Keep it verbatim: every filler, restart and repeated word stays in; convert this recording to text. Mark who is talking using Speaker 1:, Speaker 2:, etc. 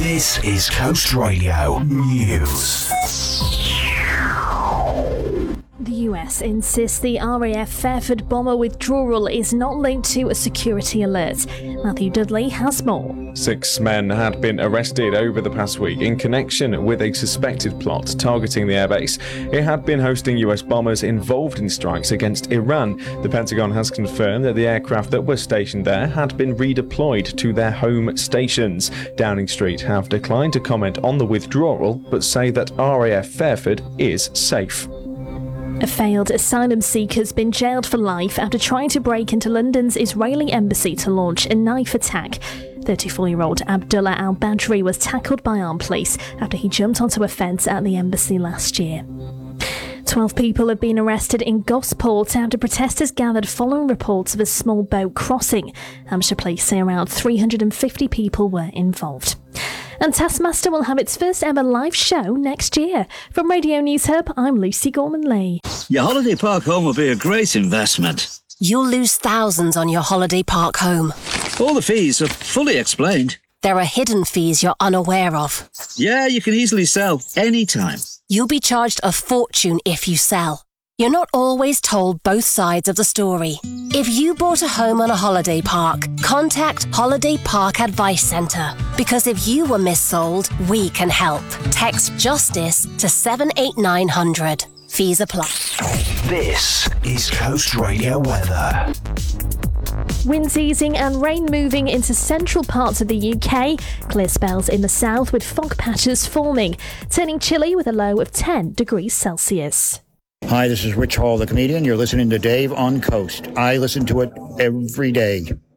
Speaker 1: This is Coast Radio News.
Speaker 2: The U S insists the R A F Fairford bomber withdrawal is not linked to a security alert. Matthew Dudley has more.
Speaker 3: Six men had been arrested over the past week in connection with a suspected plot targeting the airbase. It had been hosting U S bombers involved in strikes against Iran. The Pentagon has confirmed that the aircraft that were stationed there had been redeployed to their home stations. Downing Street have declined to comment on the withdrawal, but say that R A F Fairford is safe.
Speaker 2: A failed asylum seeker has been jailed for life after trying to break into London's Israeli embassy to launch a knife attack. thirty-four-year-old Abdullah al-Badri was tackled by armed police after he jumped onto a fence at the embassy last year. Twelve people have been arrested in Gosport after protesters gathered following reports of a small boat crossing. Hampshire police say around three hundred fifty people were involved. And Taskmaster will have its first ever live show next year. From Radio News Hub, I'm Lucy Gorman-Lee.
Speaker 4: Your holiday park home will be a great investment.
Speaker 5: You'll lose thousands on your holiday park home.
Speaker 4: All the fees are fully explained.
Speaker 5: There are hidden fees you're unaware of.
Speaker 4: Yeah, you can easily sell anytime.
Speaker 5: You'll be charged a fortune if you sell. You're not always told both sides of the story. If you bought a home on a holiday park, contact Holiday Park Advice Centre. Because if you were missold, we can help. Text JUSTICE to seven eight nine hundred. Fees apply.
Speaker 1: This is Coast Radio weather.
Speaker 2: Winds easing and rain moving into central parts of the U K. Clear spells in the south with fog patches forming, turning chilly with a low of ten degrees Celsius.
Speaker 6: Hi, this is Rich Hall, the comedian. You're listening to Dave on Coast. I listen to it every day.